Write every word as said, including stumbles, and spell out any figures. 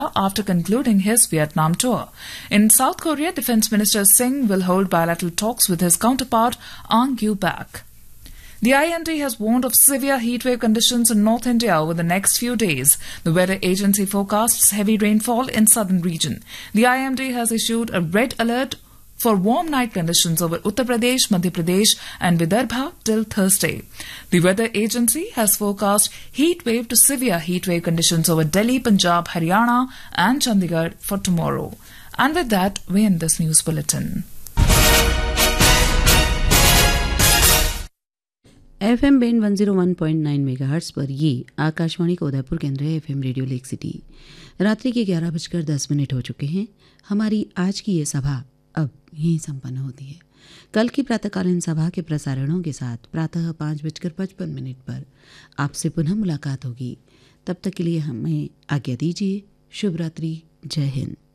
after concluding his Vietnam tour. In South Korea, Defense Minister Singh will hold bilateral talks with his counterpart Ang Yu-bak. The I M D has warned of severe heatwave conditions in North India over the next few days. The weather agency forecasts heavy rainfall in southern region. The I M D has issued a red alert for warm night conditions over Uttar Pradesh, Madhya Pradesh and Vidarbha till Thursday. The weather agency has forecast heat wave to severe heat wave conditions over Delhi, Punjab, Haryana and Chandigarh for tomorrow. And with that, we end this news bulletin. F M bend one zero one point nine megahertz पर ये आकाशवाणी का उदयपुर केंद्र है। F M radio lake city. रात्रि के ग्यारह बजकर दस मिनट हो चुके हैं। हमारी आज की ये सभा अब यहीं संपन्न होती है। कल की प्रातःकालीन सभा के प्रसारणों के साथ प्रातः पाँच बजकर पचपन मिनट पर आपसे पुनः मुलाकात होगी। तब तक के लिए हमें आज्ञा दीजिए। शुभ रात्रि। जय हिंद।